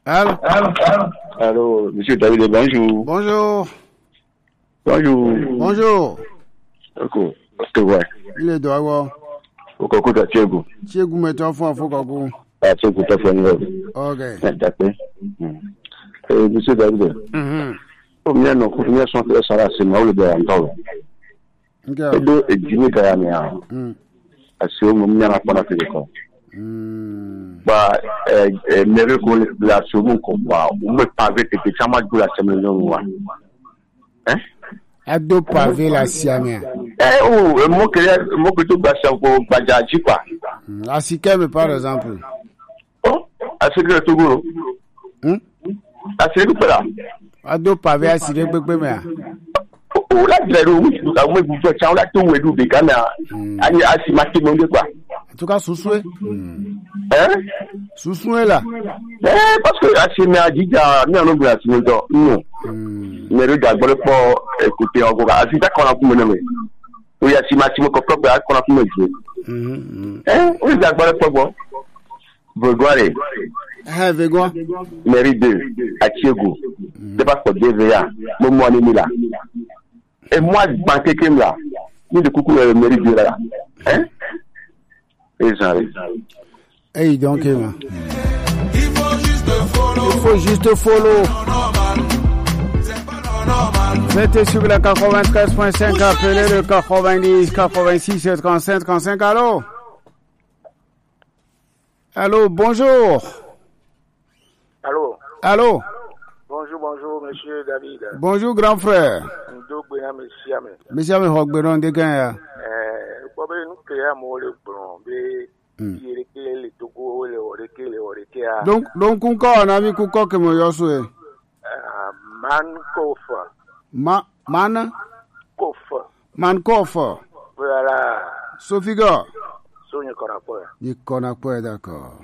Allô? Allô, monsieur David, bonjour. Bonjour. Bonjour. Bonjour. Ok, ouais. Il est droit. Pourquoi tu as Thiago? Thiago met un fond à Fokakou. Ah, Thiago, tu as fait une Ok. D'accord. Monsieur David. Combien de combien sont les salaires c'est moi le béanto? Et deux et dîner gagnant. Assez au moment où on a fait le coup. Bah, mais qu'on la seconde combat, on me pavé que tu as mal pour la semaine hein? Ado pavé la siamia. Moi que tu vas savoir Badjaji quoi. À Sikeme par exemple. Oh, à ce que tu veux. À ce que tu là. Ado pavé à Sire Bebemea. Oh, là, tu as vu, tu as vu, tu as tout le monde Bigana. Ani Asimaki Monde quoi. En tout cas, Sousoué. Hein? Sousoué là. Parce que Asimé a dit à mi en nombre à Simondo. Non. Mais regarde, bon, pour écouter encore. Asita qu'on a pu mener. Oui, Asimaki me comprend qu'on a pu mener. Oui, regarde, bon, pour bon. Bogoare. Vegwa. Mairie 2, à Thiago. C'est pas pour DVA. Moi, on est là. Et moi, banque comme là. Nous, de coucou, mairie 2 là. Hein? Et j'arrive. Hey, donc, il faut juste follow. Mettez sur le 93.5, appelez le 90, 86, 35, 35, allô? Allô, bonjour. Allô. Allô. Bonjour, monsieur David. Bonjour, grand frère. Monsieur Hogberon de Gaya. Donc, on a mis Kuko que moi, Yosue. Man Kofa. Voilà. Sofiga. Il connaît pas, d'accord.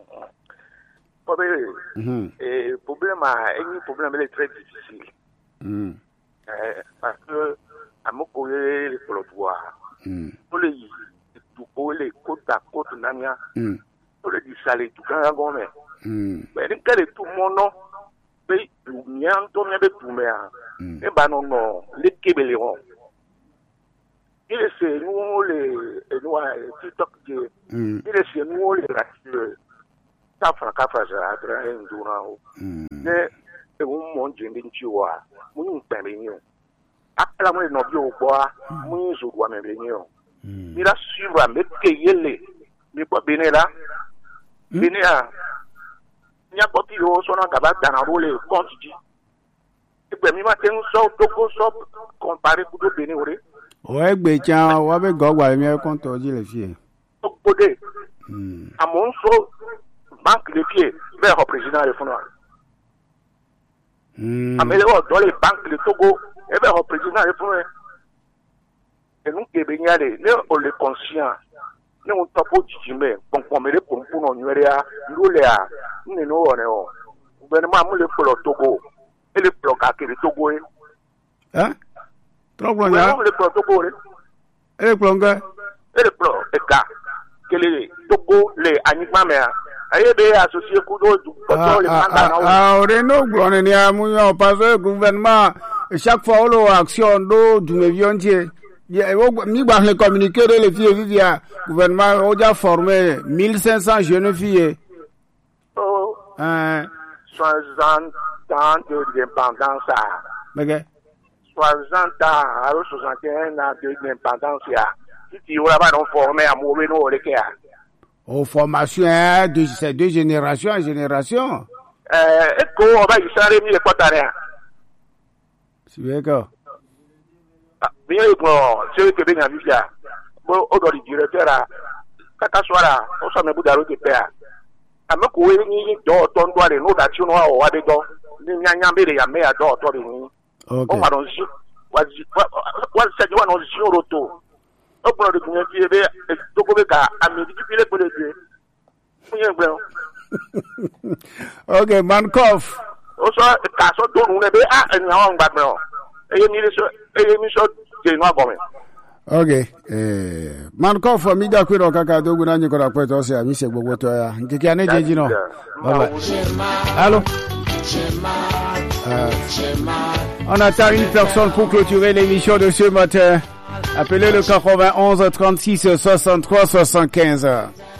Le problème est très difficile. Parce que, à mon collègue, les trottoirs, pour les côtes à côte, pour les salés, tout le monde. Mais quand tout le monde, mais tout le monde, et ben non, les Québécois. Il est chez nous les TikTok, il est chez nous les racistes. Ça fera qu'à faire à travers un journal. Mais c'est un monde qui est là. Nous sommes après la moitié de nos bois, nous sommes venus. Il a suivi à mettre les mais pas bien là. Bien là. Il y a pas de choses qu'on a capable d'en rouler compte. Et puis, matin, comparé pour le bénévolat. Ouais, Bétian, on va gagner mieux contre les filles. À mon sens, banque les pieds vers le président de Fona. Améliorons dans les banques de Togo et vers le président de Fona. Et nous, Québécois, nous, les conscients, nous, on tape au Tchimé, on met les pompes pour nous, nous, le gouvernement, le Togo, et le bloc à le Togo. Hein? Trop le Togo. Et le plonge? Et le bloc, et cas, que les Togo, les animaux, associé on parce que le gouvernement, chaque fois, on a action d'eau, du méviontier. Ni le communiqué de les filles, le gouvernement a déjà formé 1500 jeunes filles. 60 ans d'indépendance. 60 ans, alors 61 ans d'indépendance. Si tu n'as pas formé à mourir, nous, les cas. Aux formations, c'est de génération en génération. On va y faire les Équatoriens. C'est bien que. Bien, c'est que bien vu là. Bon, on doit le directeur à Kakaswara, on s'en met boudaro de père. À me courir, ni dans ton doigt les notes d'actions ou à des dents. Ni nyambe les yamé à dort, toi, on va dans le jeu. C'est du one on le retour. Au point de venir, il y avait Tokoka, Amérique, puis les politiques. Ok, Mankoff. Also, Casso don't know, and now I'm back now. Et il mis sur des noix comme Ok. Manko for mi da kwiro kaka dogu na nyiko na kweto ose amise gbogbo to ya. Nkeke ane jeji no. Bye. Allô? On attend une personne pour clôturer l'émission de ce matin. Appelez le 91 36 63 75.